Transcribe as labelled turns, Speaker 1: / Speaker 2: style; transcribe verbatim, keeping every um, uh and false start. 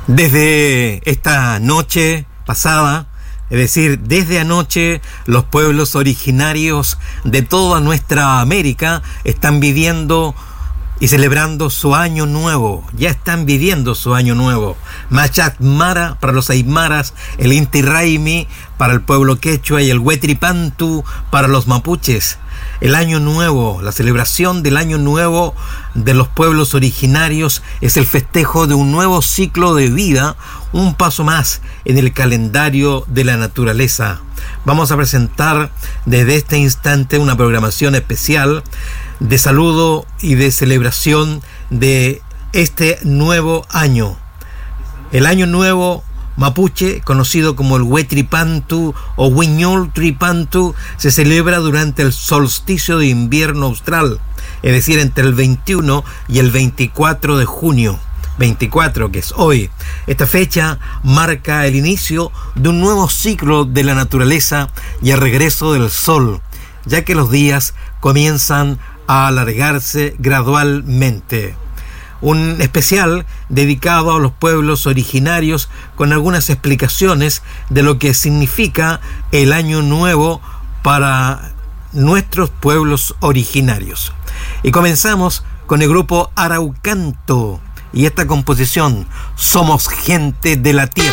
Speaker 1: Desde esta noche pasada, es decir, desde anoche, los pueblos originarios de toda nuestra América están viviendo y celebrando su año nuevo. Ya están viviendo su año nuevo. Machat Mara para los aymaras, el Inti Raymi para el pueblo quechua y el Huetripantu para los mapuches. El año nuevo, la celebración del año nuevo de los pueblos originarios es el festejo de un nuevo ciclo de vida, un paso más en el calendario de la naturaleza. Vamos a presentar desde este instante una programación especial de saludo y de celebración de este nuevo año. El año nuevo mapuche, conocido como el Huetripantu o Huiñoltripantu, se celebra durante el solsticio de invierno austral, es decir, entre el veintiuno y el veinticuatro de junio. veinticuatro, que es hoy. Esta fecha marca el inicio de un nuevo ciclo de la naturaleza y el regreso del sol, ya que los días comienzan a alargarse gradualmente. Un especial dedicado a los pueblos originarios con algunas explicaciones de lo que significa el año nuevo para nuestros pueblos originarios. Y comenzamos con el grupo Araucanto y esta composición, Somos Gente de la Tierra.